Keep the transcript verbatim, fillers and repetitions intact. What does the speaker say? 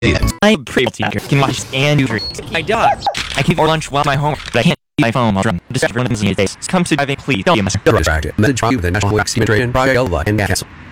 I'm pretty teacher. Can watch and do my dog. I can eat lunch while my home, but I can't eat my phone while drunk. Just runs these days. Come to driving, please. Don't be a mess. Distracted. Message from you, the National Wax Team Trade in Praia Elva and Newcastle.